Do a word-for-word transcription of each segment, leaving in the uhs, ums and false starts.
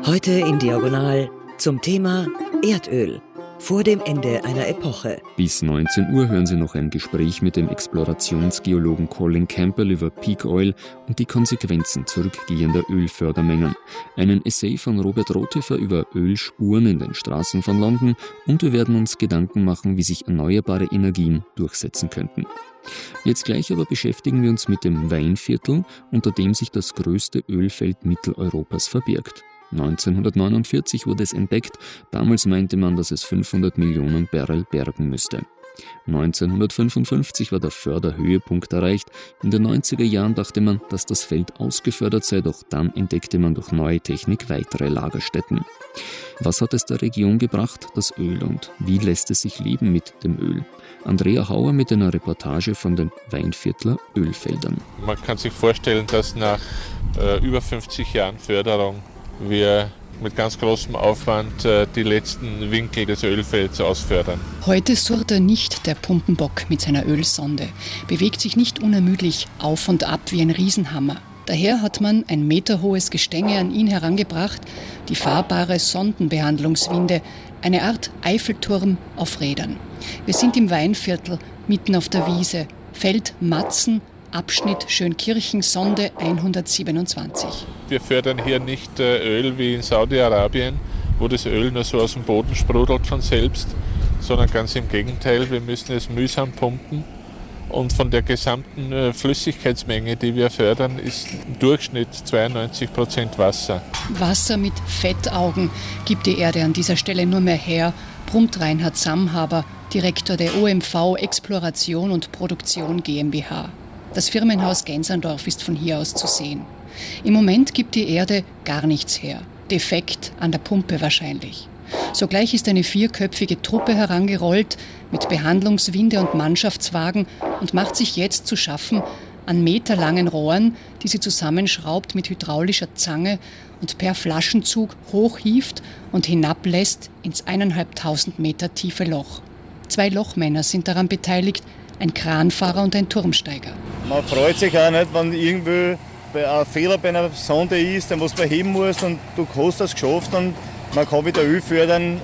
Heute in Diagonal zum Thema Erdöl vor dem Ende einer Epoche. Bis neunzehn Uhr hören Sie noch ein Gespräch mit dem Explorationsgeologen Colin Campbell über Peak Oil und die Konsequenzen zurückgehender Ölfördermengen. Einen Essay von Robert Rothöfer über Ölspuren in den Straßen von London und wir werden uns Gedanken machen, wie sich erneuerbare Energien durchsetzen könnten. Jetzt gleich aber beschäftigen wir uns mit dem Weinviertel, unter dem sich das größte Ölfeld Mitteleuropas verbirgt. neunzehnhundertneunundvierzig wurde es entdeckt, damals meinte man, dass es fünfhundert Millionen Barrel bergen müsste. neunzehnhundertfünfundfünfzig war der Förderhöhepunkt erreicht, in den neunziger Jahren dachte man, dass das Feld ausgefördert sei, doch dann entdeckte man durch neue Technik weitere Lagerstätten. Was hat es der Region gebracht, das Öl, und wie lässt es sich leben mit dem Öl? Andrea Hauer mit einer Reportage von den Weinviertler Ölfeldern. Man kann sich vorstellen, dass nach äh, über fünfzig Jahren Förderung wir mit ganz großem Aufwand äh, die letzten Winkel des Ölfelds ausfördern. Heute surrt er nicht, der Pumpenbock mit seiner Ölsonde, bewegt sich nicht unermüdlich auf und ab wie ein Riesenhammer. Daher hat man ein meterhohes Gestänge an ihn herangebracht, die fahrbare Sondenbehandlungswinde, eine Art Eiffelturm auf Rädern. Wir sind im Weinviertel, mitten auf der Wiese, Feld Matzen, Abschnitt Schönkirchen, Sonde hundertsiebenundzwanzig. Wir fördern hier nicht Öl wie in Saudi-Arabien, wo das Öl nur so aus dem Boden sprudelt von selbst, sondern ganz im Gegenteil, wir müssen es mühsam pumpen. Und von der gesamten Flüssigkeitsmenge, die wir fördern, ist im Durchschnitt zweiundneunzig Prozent Wasser. Wasser mit Fettaugen gibt die Erde an dieser Stelle nur mehr her, brummt Reinhard Samhaber, Direktor der O M V Exploration und Produktion GmbH. Das Firmenhaus Gänserndorf ist von hier aus zu sehen. Im Moment gibt die Erde gar nichts her. Defekt an der Pumpe wahrscheinlich. Sogleich ist eine vierköpfige Truppe herangerollt mit Behandlungswinde und Mannschaftswagen und macht sich jetzt zu schaffen an meterlangen Rohren, die sie zusammenschraubt mit hydraulischer Zange und per Flaschenzug hochhieft und hinablässt ins eineinhalbtausend Meter tiefe Loch. Zwei Lochmänner sind daran beteiligt, ein Kranfahrer und ein Turmsteiger. Man freut sich auch nicht, wenn irgendwie ein Fehler bei einer Sonde ist, den was man heben muss und du hast das geschafft und man kann wieder Öl fördern.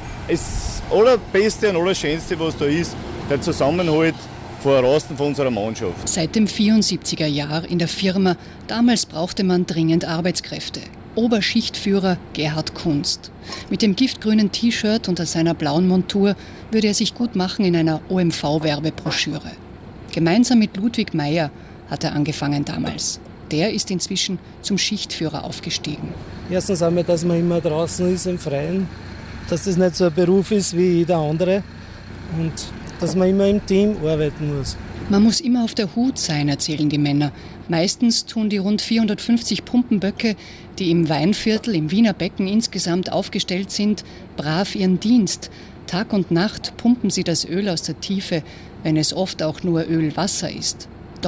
Das Allerbeste und Allerschönste, was da ist, der Zusammenhalt von Rasten von unserer Mannschaft. Seit dem vierundsiebziger Jahr in der Firma, damals brauchte man dringend Arbeitskräfte. Oberschichtführer Gerhard Kunst. Mit dem giftgrünen T-Shirt unter seiner blauen Montur würde er sich gut machen in einer O M V-Werbebroschüre. Gemeinsam mit Ludwig Meyer hat er angefangen damals. Der ist inzwischen zum Schichtführer aufgestiegen. Erstens einmal, dass man immer draußen ist im Freien, dass das nicht so ein Beruf ist wie jeder andere und dass man immer im Team arbeiten muss. Man muss immer auf der Hut sein, erzählen die Männer. Meistens tun die rund vierhundertfünfzig Pumpenböcke, die im Weinviertel, im Wiener Becken insgesamt aufgestellt sind, brav ihren Dienst. Tag und Nacht pumpen sie das Öl aus der Tiefe, wenn es oft auch nur Ölwasser ist.